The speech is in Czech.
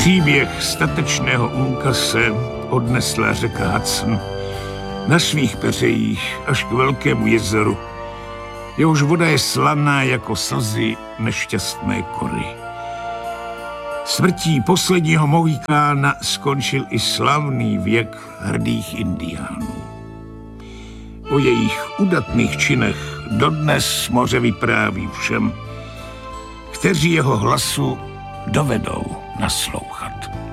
Příběh statečného úkase odnesla řeka Hudson na svých peřejích až k velkému jezeru, jehož voda je slaná jako slzy nešťastné kory. Smrtí posledního Mohikána skončil i slavný věk hrdých indiánů. O jejich udatných činech dodnes moře vypráví všem, kteří jeho hlasu dovedou naslouchat.